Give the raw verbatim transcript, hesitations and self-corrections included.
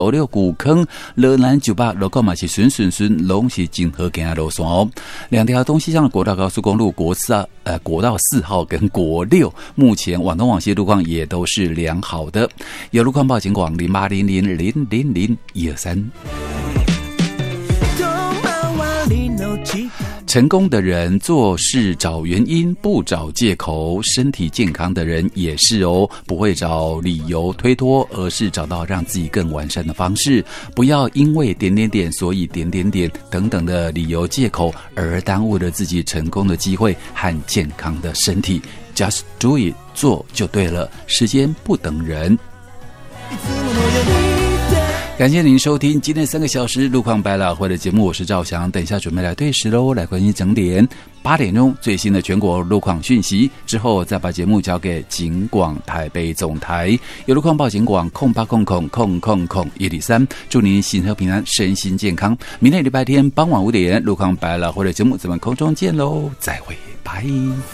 五六古坑、乐南酒吧、路口嘛是顺顺顺，拢是真好行的路线哦。两条东西向的国道高速公路国四呃国道四号跟国六，目前往东往西路况也都是良好的。有路况报警广零八零零零零零一二三。成功的人做事找原因，不找借口；身体健康的人也是哦，不会找理由推脱，而是找到让自己更完善的方式。不要因为点点点，所以点点点等等的理由借口，而耽误了自己成功的机会和健康的身体。Just do it， 做就对了，时间不等人。感谢您收听今天三个小时路况百老汇的节目，我是赵翔。等一下准备来对时喽，来关心整点八点钟最新的全国路况讯息，之后再把节目交给警广台北总台，有路况报警广空八空空空空空一里三，祝您行车平安，身心健康。明天礼拜天傍晚五点路况百老汇的节目咱们空中见喽，再会，拜。